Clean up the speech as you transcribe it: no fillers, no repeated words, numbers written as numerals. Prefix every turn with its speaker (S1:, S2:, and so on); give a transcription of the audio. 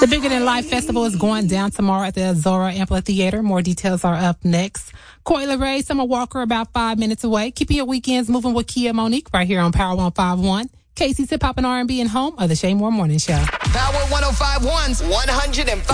S1: The Bigger Than Life Festival is going down tomorrow at the Azora Amphitheater. More details are up next. Coy Ray, Summer Walker, about 5 minutes away. Keeping your weekends moving with Kia Monique right here on Power 105.1. Casey's Hip Hop and R&B and home of the Shay Moore Morning Show.
S2: Power 105.1's 105.